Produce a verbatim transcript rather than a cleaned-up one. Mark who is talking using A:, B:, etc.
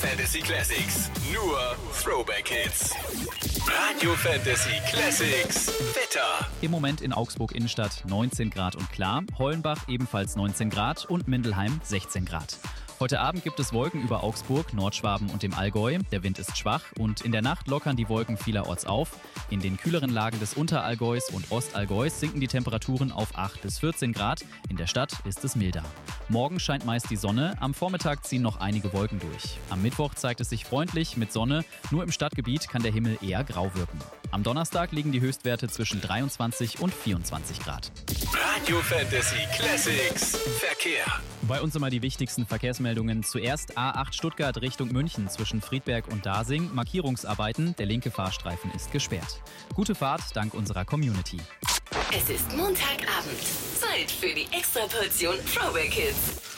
A: Fantasy Classics, nur Throwback Hits. Radio Fantasy Classics, Wetter.
B: Im Moment in Augsburg Innenstadt neunzehn Grad und klar, Hollenbach ebenfalls neunzehn Grad und Mindelheim sechzehn Grad. Heute Abend gibt es Wolken über Augsburg, Nordschwaben und dem Allgäu. Der Wind ist schwach und in der Nacht lockern die Wolken vielerorts auf. In den kühleren Lagen des Unterallgäus und Ostallgäus sinken die Temperaturen auf acht bis vierzehn Grad. In der Stadt ist es milder. Morgen scheint meist die Sonne, am Vormittag ziehen noch einige Wolken durch. Am Mittwoch zeigt es sich freundlich mit Sonne, nur im Stadtgebiet kann der Himmel eher grau wirken. Am Donnerstag liegen die Höchstwerte zwischen dreiundzwanzig und vierundzwanzig Grad.
A: Radio Fantasy Classics, Verkehr.
B: Bei uns immer die wichtigsten Verkehrsmeldungen. Zuerst A acht Stuttgart Richtung München zwischen Friedberg und Dasing. Markierungsarbeiten, der linke Fahrstreifen ist gesperrt. Gute Fahrt dank unserer Community.
C: Es ist Montagabend. Zeit für die Extraportion Throwback Hits.